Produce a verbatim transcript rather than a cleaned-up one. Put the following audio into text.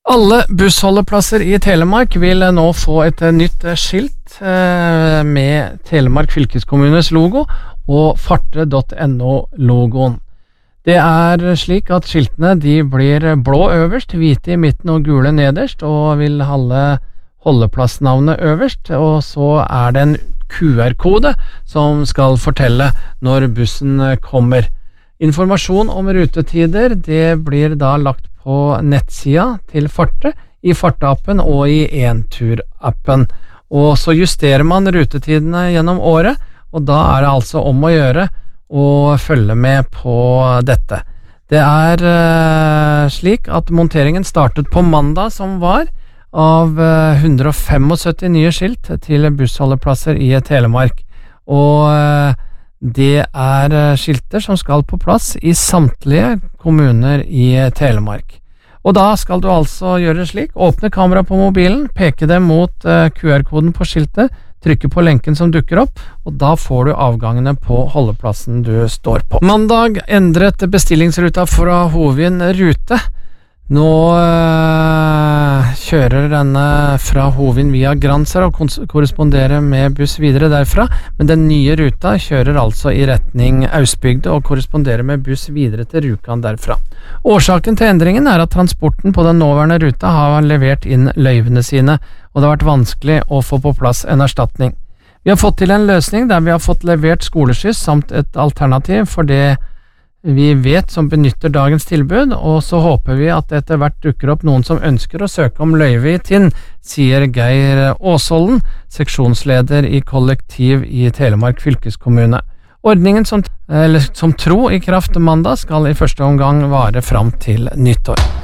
Alle bussholdeplasser i Telemark vil nå få et nytt skilt med Telemark fylkeskommunes logo og farte punktum no logoen. Det er slik at skiltene de blir blå øverst, hvite i midten og gule nederst, og vil holde holdeplassnavnet øverst, og så er det en Q R-kode som skal fortelle når bussen kommer. Informasjon om rutetider det blir da lagt på nettsida til Farte, i Farte-appen og i Entur-appen. Og så justerer man rutetidene gjennom året, og da er det altså om å gjøre å følge med på dette. Det er uh, slik at monteringen startet på mandag som var, av uh, hundre og syttifem nye skilt til bussholdeplasser i Telemark. Og uh, det er skilter som skal på plass i samtlige kommuner i Telemark. Og da skal du altså gjøre slik: åpne kamera på mobilen, peke det mot uh, Q R-koden på skiltet, trykke på lenken som dukker opp, og da får du avgangene på holdeplassen du står på. Mandag endret bestillingsruta fra Hovin rute. Nå øh, kjører denne fra Hovin via Gransher og korresponderer med buss videre derfra, men den nye ruta kjører altså i retning Ausbygde og korresponderer med buss videre til Rjukan derfra. Årsaken til endringen er at transporten på den nåværende ruta har levert inn løyvene sine, og det har vært vanskelig å få på plass en erstatning. Vi har fått til en løsning der vi har fått levert skoleskyss samt et alternativ for det vi vet som benytter dagens tilbud, og så håper vi at det etter hvert dukker opp noen som ønsker å søke om løyve i Tinn, sier Geir Åsholden, seksjonsleder i kollektiv i Telemark fylkeskommune. Ordningen som, eller, som tro i kraft mandag skal i første omgang vare fram til nyttår.